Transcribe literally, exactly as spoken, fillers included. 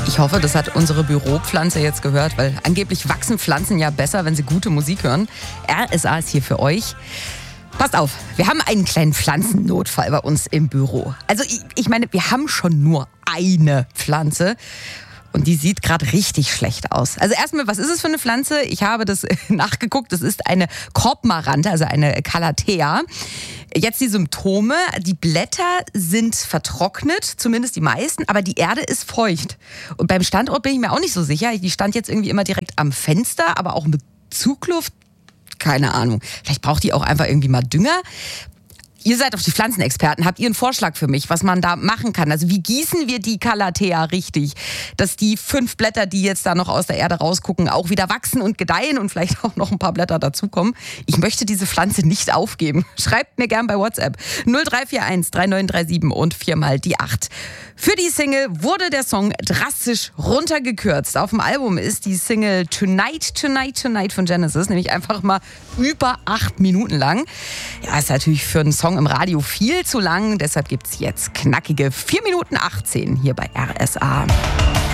Ich hoffe, das hat unsere Büropflanze jetzt gehört, weil angeblich wachsen Pflanzen ja besser, wenn sie gute Musik hören. R S A ist hier für euch. Passt auf, wir haben einen kleinen Pflanzennotfall bei uns im Büro. Also ich, ich meine, wir haben schon nur eine Pflanze. Und die sieht gerade richtig schlecht aus. Also erstmal, was ist es für eine Pflanze? Ich habe das nachgeguckt. Das ist eine Korbmarante, also eine Calathea. Jetzt die Symptome. Die Blätter sind vertrocknet, zumindest die meisten, aber die Erde ist feucht. Und beim Standort bin ich mir auch nicht so sicher. Die stand jetzt irgendwie immer direkt am Fenster, aber auch mit Zugluft. Keine Ahnung. Vielleicht braucht die auch einfach irgendwie mal Dünger. Ihr seid doch die Pflanzenexperten. Habt ihr einen Vorschlag für mich, was man da machen kann? Also wie gießen wir die Calathea richtig, dass die fünf Blätter, die jetzt da noch aus der Erde rausgucken, auch wieder wachsen und gedeihen und vielleicht auch noch ein paar Blätter dazukommen? Ich möchte diese Pflanze nicht aufgeben. Schreibt mir gern bei WhatsApp null drei vier eins drei neun drei sieben und viermal die acht. Für die Single wurde der Song drastisch runtergekürzt. Auf dem Album ist die Single Tonight, Tonight, Tonight von Genesis, nämlich einfach mal über acht Minuten lang. Ja, ist natürlich für einen Song im Radio viel zu lang. Deshalb gibt es jetzt knackige vier Minuten achtzehn hier bei R S A.